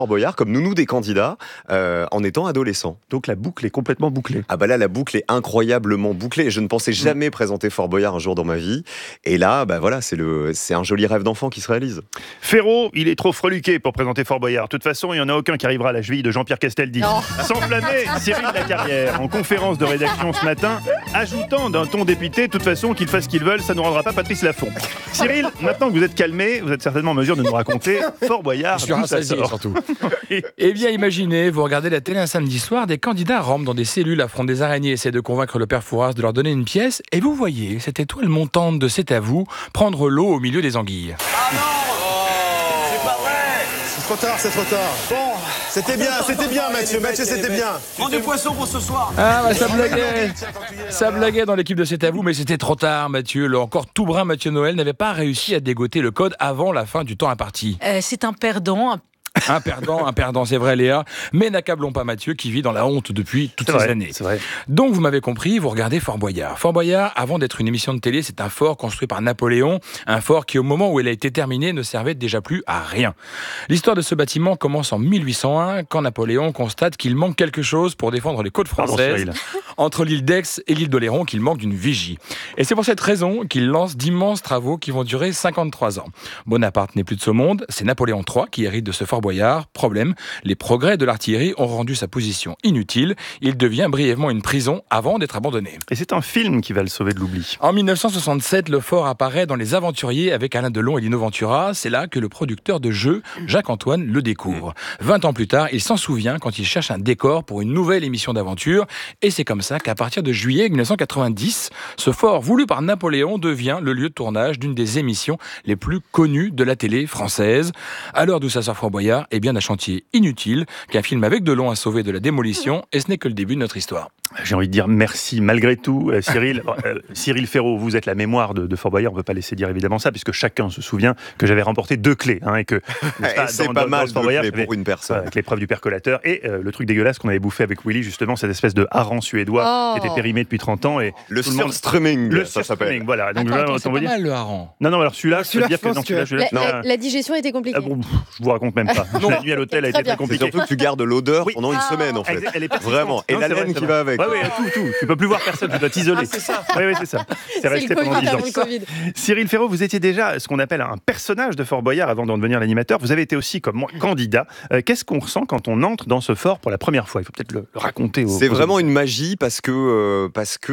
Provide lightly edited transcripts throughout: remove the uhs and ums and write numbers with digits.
Fort Boyard comme nounou des candidats en étant adolescent. Donc la boucle est complètement bouclée. Ah bah là, la boucle est incroyablement bouclée. Je ne pensais jamais présenter Fort Boyard un jour dans ma vie. Et là, bah voilà, c'est un joli rêve d'enfant qui se réalise. Ferro, il est trop freluqué pour présenter Fort Boyard. De toute façon, il n'y en a aucun qui arrivera à la cheville de Jean-Pierre Castaldi. S'enflammer Cyril Lacarrière en conférence de rédaction ce matin, ajoutant d'un ton dépité, de toute façon, qu'ils fassent ce qu'ils veulent, ça ne rendra pas Patrice Laffont. Cyril, maintenant que vous êtes calmé, vous êtes certainement en mesure de nous raconter Fort Boyard. Je suis rassasié surtout. Eh bien, imaginez, vous regardez la télé un samedi soir, des candidats rampent dans des cellules, affrontent des araignées, essaient de convaincre le père Fouras de leur donner une pièce, et vous voyez cette étoile montante de C'est à vous prendre l'eau au milieu des anguilles. Ah non, c'est pas vrai. C'est trop tard. Bon, c'était bien, Mathieu, c'était bien. Prends du poisson pour ce soir. Ah bah ça blaguait dans l'équipe de C'est à vous, mais c'était trop tard, Mathieu. Le encore tout brun Mathieu Noël n'avait pas réussi à dégoter le code avant la fin du temps imparti. C'est un perdant. Un perdant, c'est vrai Léa, mais n'accablons pas Mathieu qui vit dans la honte depuis toutes ces années. C'est vrai. Donc vous m'avez compris, vous regardez Fort Boyard. Fort Boyard, avant d'être une émission de télé, c'est un fort construit par Napoléon, un fort qui au moment où il a été terminé ne servait déjà plus à rien. L'histoire de ce bâtiment commence en 1801 quand Napoléon constate qu'il manque quelque chose pour défendre les côtes françaises, entre l'île d'Aix et l'île d'Oléron, qu'il manque d'une vigie. Et c'est pour cette raison qu'il lance d'immenses travaux qui vont durer 53 ans. Bonaparte n'est plus de ce monde, c'est Napoléon III qui hérite de ce Fort Boyard. Problème, les progrès de l'artillerie ont rendu sa position inutile. Il devient brièvement une prison avant d'être abandonné. Et c'est un film qui va le sauver de l'oubli. En 1967, le fort apparaît dans Les Aventuriers avec Alain Delon et Lino Ventura. C'est là que le producteur de jeux, Jacques-Antoine, le découvre. 20 ans plus tard, il s'en souvient quand il cherche un décor pour une nouvelle émission d'aventure. Et c'est comme ça qu'à partir de juillet 1990, ce fort voulu par Napoléon devient le lieu de tournage d'une des émissions les plus connues de la télé française. À l'heure d'où ça sort Fort Boyard, eh bien d'un chantier inutile qu'un film avec Delon a sauvé de la démolition, et ce n'est que le début de notre histoire. J'ai envie de dire merci malgré tout, Cyril. Cyril Ferro, vous êtes la mémoire de Fort Boyard, on ne peut pas laisser dire évidemment ça, puisque chacun se souvient que j'avais remporté 2 clés. Et que c'est pas mal Fort Boyard pour une personne. Avec l'épreuve du percolateur et le truc dégueulasse qu'on avait bouffé avec Willy, justement, cette espèce de hareng suédois qui était périmé depuis 30 ans. Et le surströmming, ça s'appelle. Voilà. Donc, c'est pas mal le hareng. Non, alors celui-là, je veux dire que La digestion était compliquée. Je vous raconte même pas. La nuit à l'hôtel a été très compliquée. Surtout que tu gardes l'odeur pendant une semaine, en fait. Elle est vraiment. Et la laine qui va avec. Oui, tout. Tu peux plus voir personne, tu dois t'isoler. C'est ça. Oui, c'est ça. C'est resté pendant 10 ans. Cyril Ferro, vous étiez déjà ce qu'on appelle un personnage de Fort Boyard avant d'en devenir l'animateur. Vous avez été aussi, comme moi, candidat. Qu'est-ce qu'on ressent quand on entre dans ce fort pour la première fois ? Il faut peut-être le raconter. C'est vraiment une magie parce que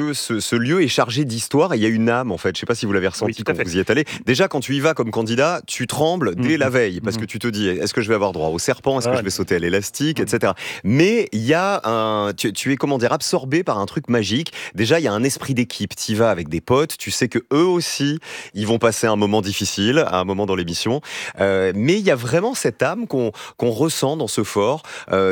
ce lieu est chargé d'histoire et il y a une âme, en fait. Je ne sais pas si vous l'avez ressenti quand vous y êtes allé. Déjà, quand tu y vas comme candidat, tu trembles dès la veille parce que tu te dis, est-ce que je vais avoir droit au serpent ? Est-ce que je vais sauter à l'élastique, etc. Mais il y a tu es, absorbé par un truc magique. Déjà, il y a un esprit d'équipe. Tu y vas avec des potes. Tu sais que eux aussi, ils vont passer un moment difficile, à un moment dans l'émission. Mais il y a vraiment cette âme qu'on ressent dans ce fort.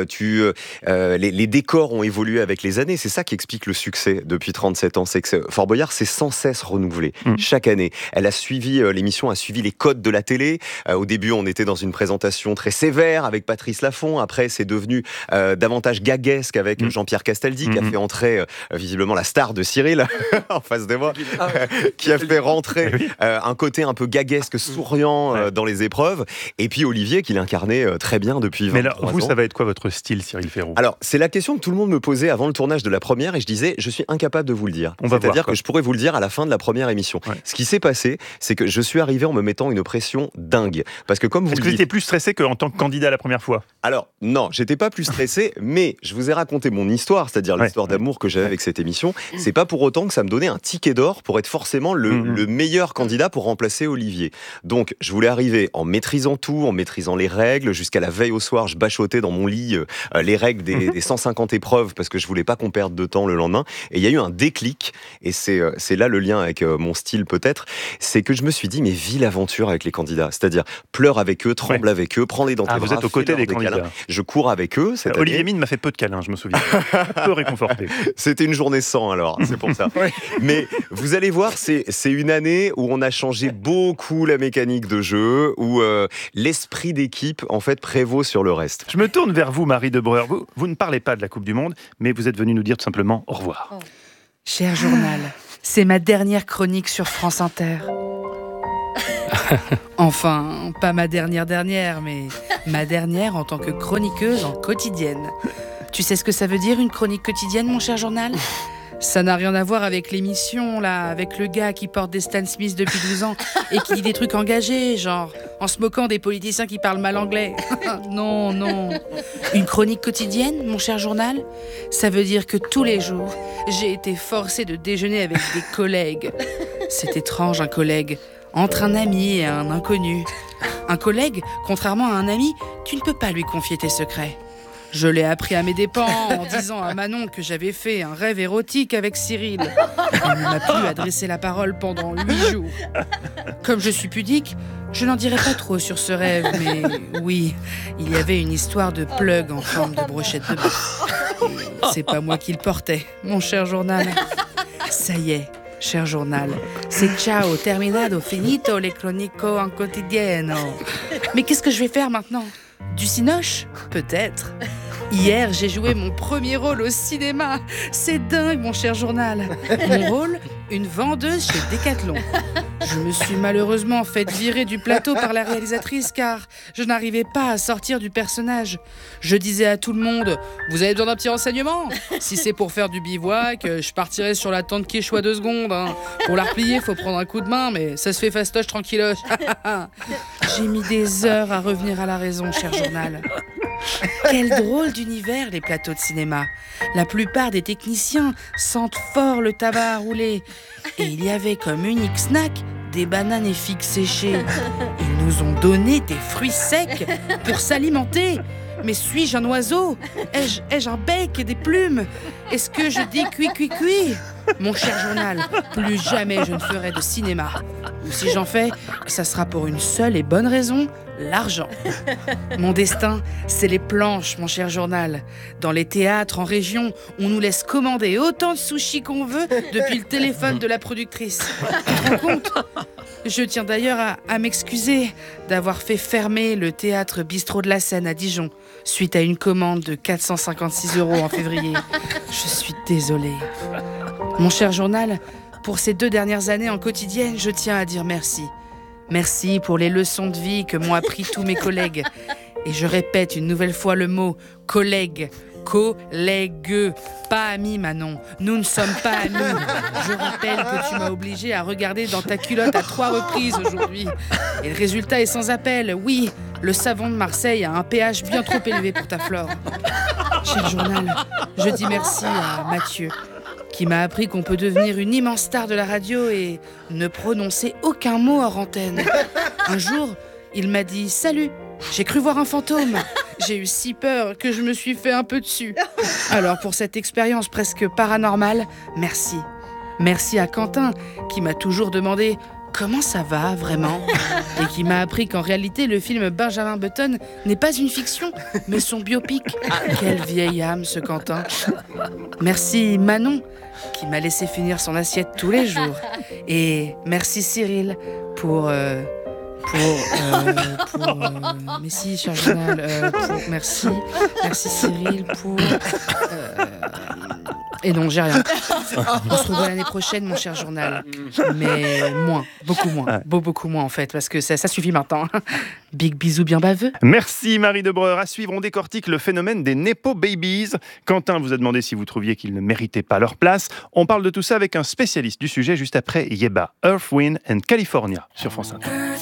Les décors ont évolué avec les années. C'est ça qui explique le succès depuis 37 ans. C'est que Fort Boyard s'est sans cesse renouvelé chaque année. L'émission a suivi les codes de la télé. Au début, on était dans une présentation très sévère avec Patrice Laffont. Après, c'est devenu davantage gaguesque avec Jean-Pierre Castaldi, qui a fait entrer visiblement la star de Cyril en face de moi, qui a fait rentrer un côté un peu gaguesque, souriant dans les épreuves. Et puis Olivier, qui l'incarnait très bien depuis 23 ans. Mais alors, ça va être quoi votre style, Cyril Ferro ? Alors, c'est la question que tout le monde me posait avant le tournage de la première, et je disais, je suis incapable de vous le dire. C'est-à-dire que je pourrais vous le dire à la fin de la première émission. Ce qui s'est passé, c'est que je suis arrivé en me mettant une pression dingue. Parce que comme vous Est-ce que vous étiez plus stressé qu'en tant que candidat la première fois ? Alors, non, j'étais pas plus stressé, mais je vous ai raconté mon histoire, c'est-à-dire l'histoire d'amour que j'avais avec cette émission. C'est pas pour autant que ça me donnait un ticket d'or pour être forcément le meilleur candidat pour remplacer Olivier. Donc, je voulais arriver en maîtrisant tout, en maîtrisant les règles. Jusqu'à la veille au soir, je bachotais dans mon lit les règles des 150 épreuves parce que je voulais pas qu'on perde de temps le lendemain. Et il y a eu un déclic, et c'est là le lien avec mon style peut-être, c'est que je me suis dit, mais vis l'aventure avec les candidats. C'est-à-dire, pleure avec eux, tremble avec eux, prends-les dans tes bras. Vous êtes aux côtés des candidats. Je cours avec eux. Olivier Mine m'a fait peu de câlins, je me souviens. Un peu réconforté. C'était une journée sans, alors, c'est pour ça. Mais vous allez voir, c'est une année où on a changé beaucoup la mécanique de jeu, où l'esprit d'équipe, en fait, prévaut sur le reste. Je me tourne vers vous, Marie Debreur. Vous ne parlez pas de la Coupe du Monde, mais vous êtes venue nous dire tout simplement au revoir. Cher journal, c'est ma dernière chronique sur France Inter. Enfin, pas ma dernière, mais ma dernière en tant que chroniqueuse en quotidienne. Tu sais ce que ça veut dire une chronique quotidienne, mon cher journal ? Ça n'a rien à voir avec l'émission, là, avec le gars qui porte des Stan Smith depuis 12 ans et qui dit des trucs engagés, genre en se moquant des politiciens qui parlent mal anglais. Non. Une chronique quotidienne, mon cher journal, ça veut dire que tous les jours, j'ai été forcée de déjeuner avec des collègues. C'est étrange, un collègue, entre un ami et un inconnu. Un collègue, contrairement à un ami, tu ne peux pas lui confier tes secrets. Je l'ai appris à mes dépens en disant à Manon que j'avais fait un rêve érotique avec Cyril. Il ne m'a plus adressé la parole pendant 8 jours. Comme je suis pudique, je n'en dirai pas trop sur ce rêve, mais oui, il y avait une histoire de plug en forme de brochette de bœuf. C'est pas moi qui le portais, mon cher journal. Ça y est, cher journal, c'est ciao, terminado, finito, le chronico en quotidiano. Mais qu'est-ce que je vais faire maintenant ? Du cinoche ? Peut-être. Hier, j'ai joué mon premier rôle au cinéma. C'est dingue, mon cher journal. Mon rôle, une vendeuse chez Decathlon. Je me suis malheureusement fait virer du plateau par la réalisatrice car je n'arrivais pas à sortir du personnage. Je disais à tout le monde, vous avez besoin d'un petit renseignement ? Si c'est pour faire du bivouac, je partirai sur la tente Quechua 2 secondes. Pour la replier, faut prendre un coup de main, mais ça se fait fastoche, tranquilloche. J'ai mis des heures à revenir à la raison, cher journal. Quel drôle d'univers, les plateaux de cinéma. La plupart des techniciens sentent fort le tabac à rouler. Et il y avait comme unique snack des bananes et figues séchées. Ils nous ont donné des fruits secs pour s'alimenter. Mais suis-je un oiseau ? Ai-je un bec et des plumes ? Est-ce que je dis cuit ? Mon cher journal, plus jamais je ne ferai de cinéma. Ou si j'en fais, ça sera pour une seule et bonne raison, l'argent. Mon destin, c'est les planches, mon cher journal. Dans les théâtres en région, on nous laisse commander autant de sushis qu'on veut depuis le téléphone de la productrice. Tu te rends compte ? Je tiens d'ailleurs à m'excuser d'avoir fait fermer le théâtre Bistrot de la Seine à Dijon suite à une commande de 456 € en février. Je suis désolée. Mon cher journal, pour ces 2 dernières années en quotidienne, je tiens à dire merci. Merci pour les leçons de vie que m'ont appris tous mes collègues. Et je répète une nouvelle fois le mot collègue. Collègue, pas amis, Manon. Nous ne sommes pas amis. Je rappelle que tu m'as obligé à regarder dans ta culotte à 3 reprises aujourd'hui. Et le résultat est sans appel. Oui, le savon de Marseille a un pH bien trop élevé pour ta flore. Cher journal, je dis merci à Mathieu, qui m'a appris qu'on peut devenir une immense star de la radio et ne prononcer aucun mot hors antenne. Un jour, il m'a dit « Salut !» J'ai cru voir un fantôme. J'ai eu si peur que je me suis fait un peu dessus. Alors pour cette expérience presque paranormale, merci. Merci à Quentin qui m'a toujours demandé comment ça va vraiment et qui m'a appris qu'en réalité le film Benjamin Button n'est pas une fiction mais son biopic. Quelle vieille âme ce Quentin. Merci Manon qui m'a laissé finir son assiette tous les jours. Et merci Cyril pour mais si, cher journal, merci Cyril pour... Et non, j'ai rien. On se revoit l'année prochaine, mon cher journal. Mais moins, beaucoup moins en fait, parce que ça suffit maintenant. Big bisous bien baveux. Merci Marie Debreur. À suivre, on décortique le phénomène des Nepo Babies. Quentin vous a demandé si vous trouviez qu'ils ne méritaient pas leur place. On parle de tout ça avec un spécialiste du sujet juste après Yeba, Earth, Wind and California sur France Inter.